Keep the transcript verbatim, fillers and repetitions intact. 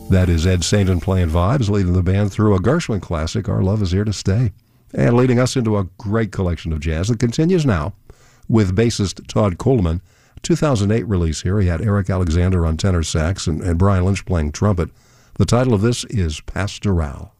That is Ed Sainton playing vibes, leading the band through a Gershwin classic, Our Love Is Here to Stay, and leading us into a great collection of jazz that continues now with bassist Todd Coleman. two thousand eight release here. He had Eric Alexander on tenor sax and, and Brian Lynch playing trumpet. The title of this is Pastoral.